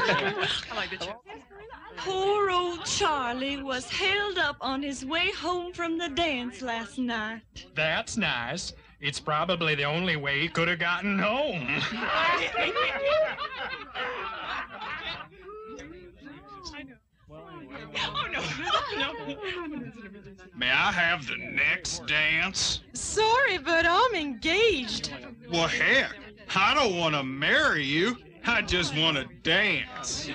Poor old Charlie was held up on his way home from the dance last night. That's nice. It's probably the only way he could have gotten home. May I have the next dance? Sorry, but I'm engaged. Well, heck, I don't want to marry you. I just want to dance.